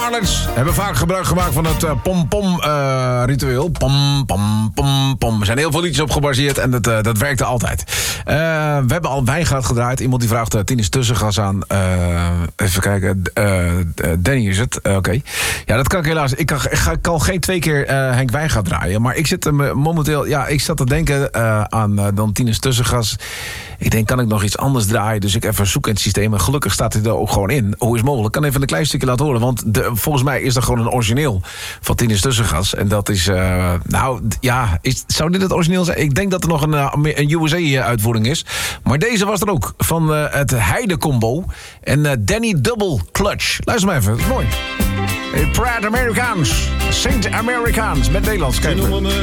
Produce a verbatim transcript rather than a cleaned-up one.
Marlins hebben vaak gebruik gemaakt van het uh, pom-pom-ritueel. Uh, pom, pom, pom, pom. Er zijn heel veel liedjes op gebaseerd en dat, uh, dat werkte altijd. Uh, we hebben al Wijngaard gedraaid. Iemand die vraagt uh, Tinus Tussengas aan. Uh, even kijken. Uh, Danny is het. Uh, Oké. Okay. Ja, dat kan ik helaas. Ik kan, ik kan al geen twee keer uh, Henk Wijngaard draaien. Maar ik zit uh, momenteel... Ja, ik zat te denken uh, aan uh, dan Tinus Tussengas. Ik denk, kan ik nog iets anders draaien? Dus ik even zoek in het systeem. En gelukkig staat hij er ook gewoon in. Hoe is het mogelijk? Ik kan even een klein stukje laten horen. Want de, volgens mij is er gewoon een origineel van Tinus Tussengas. En dat is... Uh, nou, ja, is, zou dit het origineel zijn? Ik denk dat er nog een, uh, een U S A-uitvoering is. Maar deze was er ook. Van uh, het Heide-combo. En uh, Danny Double Clutch. Luister maar even. Dat is mooi. Proud Americans. Saint Americans. Met Nederlands. Kijk.